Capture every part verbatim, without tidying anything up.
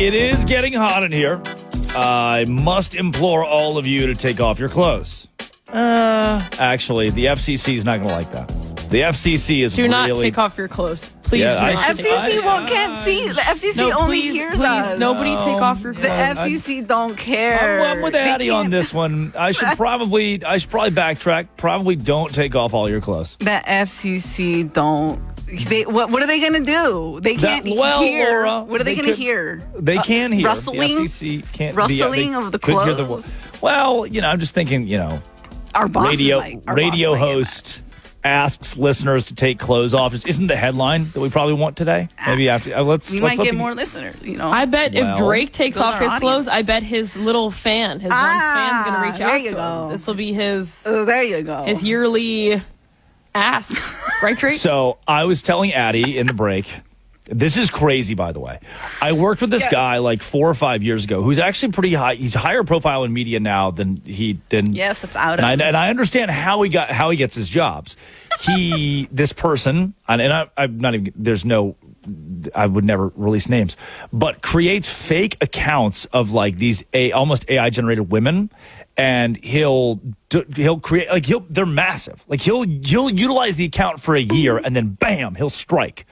It is getting hot in here. I must implore all of you to take off your clothes. Uh, actually, the F C C is not going to like that. The F C C is do really... not take off your clothes. Please Yeah, do I- not. F C C I- won't can't see. The F C C No, only please, hears please, us. nobody take off your clothes. The F C C don't care. I'm, I'm with They Addie on can't- this one. I should probably, I should probably backtrack. Probably don't take off all your clothes. The F C C don't. They what? What are they gonna do? They That- can't well, hear. Laura, what are they, they gonna could- hear? They Uh, can hear. rustling. The F C C can't. Rustling they of the could hear clothes? well, you know, I'm just thinking, you know, Our boss radio might, our radio boss might get host asks listeners to take clothes off. Isn't the headline that we probably want today? Maybe after uh, let's mad. We let's might let get the- more listeners. You know. I bet Well, if Drake takes build off our his clothes, audience. I bet his little fan, his one Ah, fan's going to reach there out you to go. him. This will be his oh, there you go. his yearly ask, right, Drake? So I was telling Addie in the break. This is crazy, by the way. I worked with this Yes. guy like four or five years ago, who's actually pretty high. He's higher profile in media now than he than. Yes, it's out And I, of- and I understand how he got how he gets his jobs. He this person, and, and I, I'm not even. There's no. I would never release names, but creates fake accounts of like these a almost A I generated women, and he'll do, he'll create like he'll they're massive. Like he'll he'll utilize the account for a year, and then bam, he'll strike.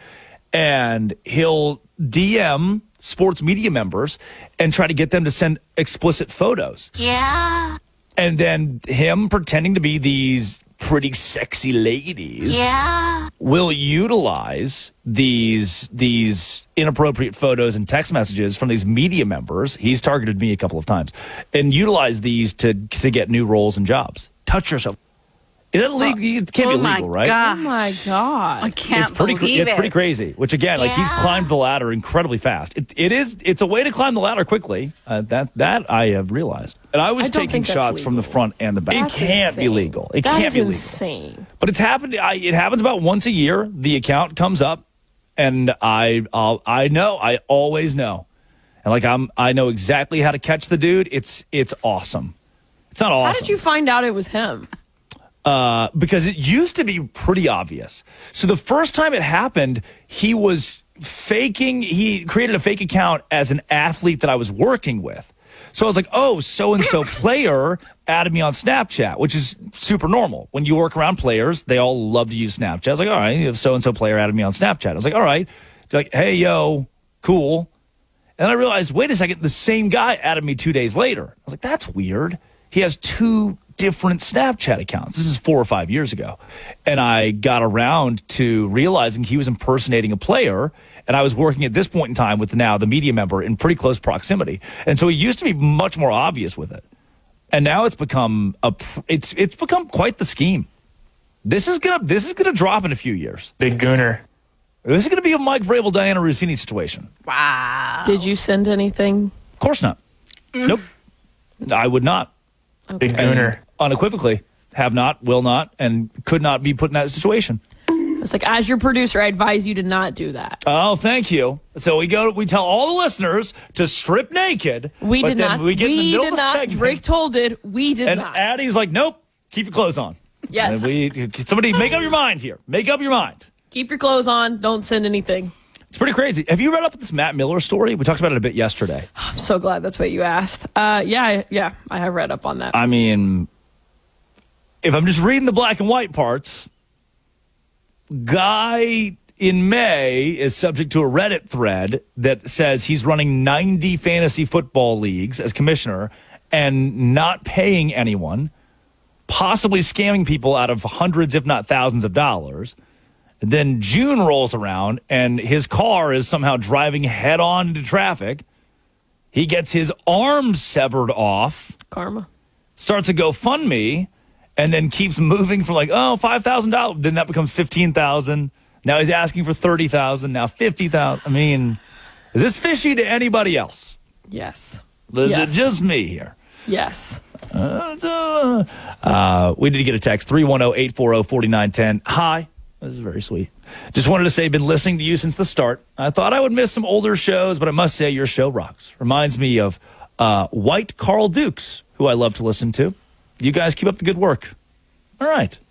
And he'll D M sports media members and try to get them to send explicit photos. Yeah, And then him pretending to be these pretty sexy ladies yeah. will utilize these these inappropriate photos and text messages from these media members. He's targeted me a couple of times and utilize these to to get new roles and jobs. Touch yourself. Is that legal? It can't oh be my legal, right? God. Oh my God. I can't It's pretty, believe it's it. pretty crazy. Which again, like he's Yeah. climbed the ladder incredibly fast. It, it is. It's a way to climb the ladder quickly. Uh, that that I have realized. And I was I don't taking think that's shots from the legal. front and the back. That's it can't be insane. legal. It That can't is be legal. insane. But it's happened. I, it happens about once a year. The account comes up, and I I'll, I know. I always know, and like I'm I know exactly how to catch the dude. It's it's awesome. It's not awesome. How did you find out it was him? Uh, because it used to be pretty obvious. So the first time it happened, he was faking, he created a fake account as an athlete that I was working with. So I was like, oh, so-and-so player added me on Snapchat, which is super normal. When you work around players, they all love to use Snapchat. I was like, all right, so-and-so player added me on Snapchat. I was like, all right. They're like, hey, yo, cool. And then I realized, wait a second, the same guy added me two days later. I was like, that's weird. He has two different Snapchat accounts. This is four or five years ago. And I got around to realizing he was impersonating a player. And I was working at this point in time with now the media member in pretty close proximity. And so he used to be much more obvious with it. And now it's become a, pr- it's, it's become quite the scheme. This is going to, this is going to drop in a few years. Big Gooner. This is going to be a Mike Vrabel, Diana Rossini situation. Wow. Did you send anything? Of course not. Nope. I would not. Big Gooner. Unequivocally have not, will not, and could not be put in that situation. It's like, as your producer, I advise you to not do that. Oh, thank you. So we go, we tell all the listeners to strip naked. We but did then not. We get in the we middle did of the not. segment, Drake told it. We did and not. Addie's like, nope, keep your clothes on. Yes. And we, somebody make up your mind here. Make up your mind. Keep your clothes on. Don't send anything. It's pretty crazy. Have you read up this Matt Miller story? We talked about it a bit yesterday. I'm so glad that's what you asked. Uh, yeah, I, yeah, I have read up on that. I mean, if I'm just reading the black and white parts, guy in May is subject to a Reddit thread that says he's running ninety fantasy football leagues as commissioner and not paying anyone, possibly scamming people out of hundreds, if not thousands of dollars. Then June rolls around and his car is somehow driving head on into traffic. He gets his arm severed off, Karma. starts a GoFundMe, and then keeps moving from like, oh, five thousand dollars. Then that becomes fifteen thousand dollars. Now he's asking for thirty thousand dollars. Now fifty thousand dollars. I mean, is this fishy to anybody else? Yes. Is Yes. it just me here? Yes. Uh, uh, we did get a text, three one zero, eight four zero, four nine one zero. Hi. This is very sweet. Just wanted to say, been listening to you since the start. I thought I would miss some older shows, but I must say your show rocks. Reminds me of uh, White Carl Dukes, who I love to listen to. You guys keep up the good work. All right.